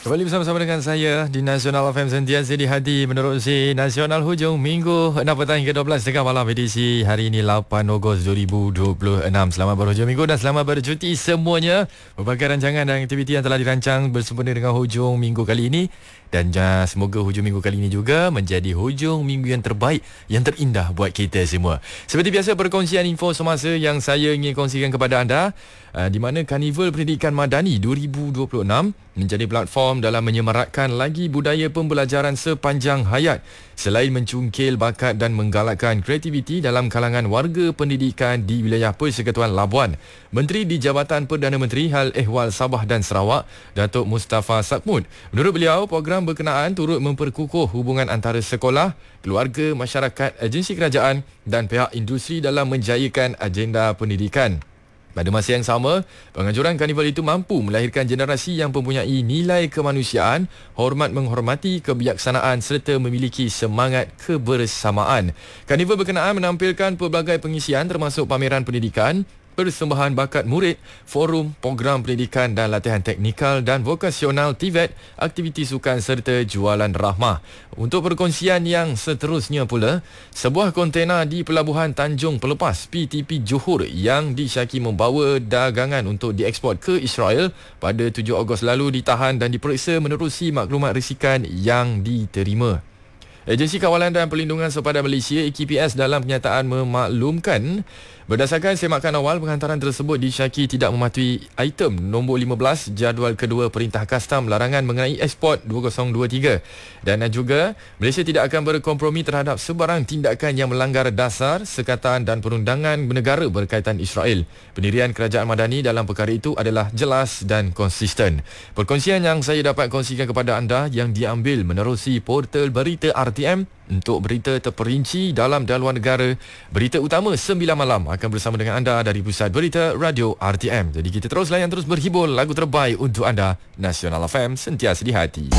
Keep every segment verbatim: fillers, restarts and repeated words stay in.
Kembali bersama-sama dengan saya di Nasional F M sentiasa di hati menerusi Nasional Hujung Minggu enam petang hingga dua belas tengah malam edisi hari ini lapan Ogos dua ribu dua puluh enam. Selamat berhujung minggu dan selamat bercuti semuanya. Berbagai rancangan dan aktiviti yang telah dirancang bersempena dengan hujung minggu kali ini. Dan uh, semoga hujung minggu kali ini juga menjadi hujung minggu yang terbaik, yang terindah buat kita semua. Seperti biasa, perkongsian info semasa yang saya ingin kongsikan kepada anda, uh, di mana Karnival Pendidikan Madani dua ribu dua puluh enam menjadi platform dalam menyemarakkan lagi budaya pembelajaran sepanjang hayat, selain mencungkil bakat dan menggalakkan kreativiti dalam kalangan warga pendidikan di wilayah Persekutuan Labuan. Menteri di Jabatan Perdana Menteri Hal Ehwal Sabah dan Sarawak, Datuk Mustafa Sakmud, menurut beliau, program berkenaan turut memperkukuh hubungan antara sekolah, keluarga, masyarakat, agensi kerajaan dan pihak industri dalam menjayakan agenda pendidikan. Pada masa yang sama, penganjuran karnival itu mampu melahirkan generasi yang mempunyai nilai kemanusiaan, hormat menghormati, kebijaksanaan serta memiliki semangat kebersamaan. Karnival berkenaan menampilkan pelbagai pengisian termasuk pameran pendidikan, persembahan bakat murid, forum, program pendidikan dan latihan teknikal dan vokasional T V E T, aktiviti sukan serta jualan rahmah. Untuk perkongsian yang seterusnya pula, sebuah kontena di Pelabuhan Tanjung Pelepas P T P Johor yang disyaki membawa dagangan untuk dieksport ke Israel pada tujuh Ogos lalu ditahan dan diperiksa menerusi maklumat risikan yang diterima. Agensi Kawalan dan Perlindungan Sepadan Malaysia A K P S dalam kenyataan memaklumkan, berdasarkan semakan awal, penghantaran tersebut disyaki tidak mematuhi item nombor lima belas jadual kedua Perintah Kastam Larangan mengenai ekspor dua ribu dua puluh tiga, dan juga Malaysia tidak akan berkompromi terhadap sebarang tindakan yang melanggar dasar, sekatan dan perundangan negara berkaitan Israel. Pendirian Kerajaan Madani dalam perkara itu adalah jelas dan konsisten. Perkongsian yang saya dapat kongsikan kepada anda yang diambil menerusi portal berita R T M. Untuk berita terperinci dalam dan luar negara, berita utama sembilan malam akan bersama dengan anda dari Pusat Berita Radio R T M. Jadi kita terus layan, terus berhibur lagu terbaik untuk anda. Nasional F M sentiasa di hati.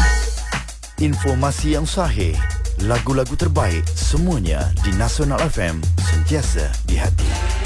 Informasi yang sahih, lagu-lagu terbaik, semuanya di Nasional F M sentiasa di hati.